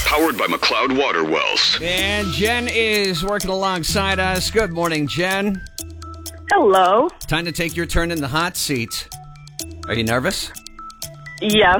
Powered by McLeod Water Wells. And Jen is working alongside us. Good morning, Jen. Hello. Time to take your turn in the hot seat. Are you nervous? Yes.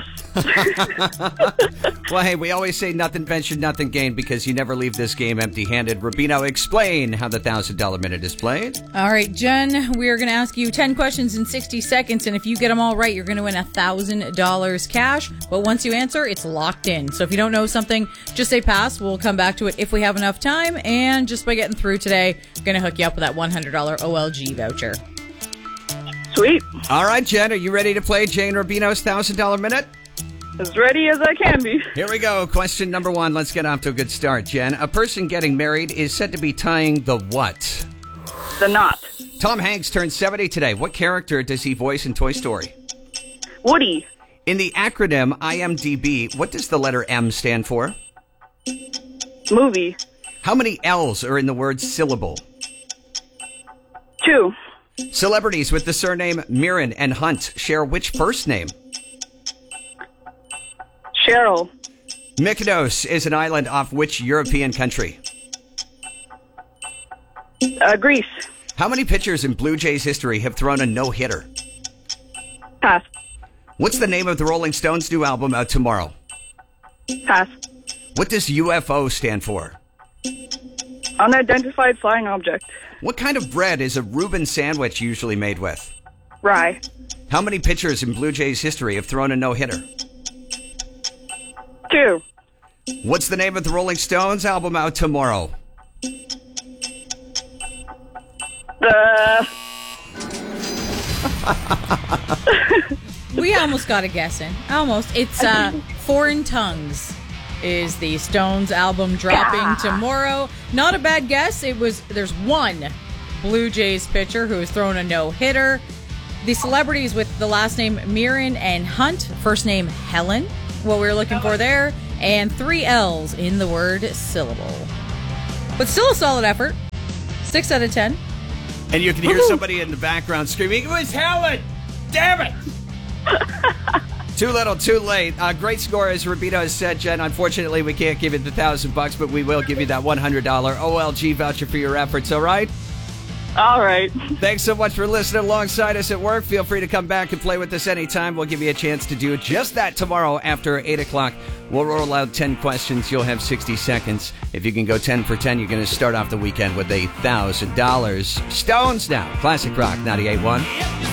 Well, hey, we always say nothing ventured, nothing gained because you never leave this game empty-handed. Rubino, explain how the $1,000 minute is played. All right, Jen, we're going to ask you 10 questions in 60 seconds, and if you get them all right, you're going to win $1,000 cash. But once you answer, it's locked in. So if you don't know something, just say pass. We'll come back to it if we have enough time. And just by getting through today, we're going to hook you up with that $100 OLG voucher. Sweet. All right, Jen, are you ready to play Jane Rubino's $1,000 minute? As ready as I can be. Here we go. Question number 1. Let's get off to a good start, Jen. A person getting married is said to be tying the what? The knot. Tom Hanks turned 70 today. What character does he voice in Toy Story? Woody. In the acronym IMDb, what does the letter M stand for? Movie. How many L's are in the word syllable? 2. Celebrities with the surname Mirren and Hunt share which first name? Cheryl. Mykonos is an island off which European country? Greece. How many pitchers in Blue Jays history have thrown a no-hitter? Pass. What's the name of the Rolling Stones' new album out tomorrow? Pass. What does UFO stand for? Unidentified flying object. What kind of bread is a Reuben sandwich usually made with? Rye. How many pitchers in Blue Jays history have thrown a no-hitter? 2. What's the name of the Rolling Stones album out tomorrow? We almost got a guess in. Almost. It's Foreign Tongues is the Stones album dropping tomorrow. Not a bad guess. There's one Blue Jays pitcher who has thrown a no-hitter. The celebrities with the last name Mirren and Hunt, first name Helen, what we were looking for there, and 3 L's in the word syllable. But still a solid effort. 6 out of 10. And you can hear somebody in the background screaming, "It was Helen! Damn it!" Too little, too late. Great score, as Rubino has said, Jen. Unfortunately, we can't give you the $1,000, but we will give you that $100 OLG voucher for your efforts, all right? All right. Thanks so much for listening alongside us at work. Feel free to come back and play with us anytime. We'll give you a chance to do just that tomorrow after 8 o'clock. We'll roll out 10 questions. You'll have 60 seconds. If you can go 10 for 10, you're going to start off the weekend with $1,000. Stones now. Classic Rock 98.1.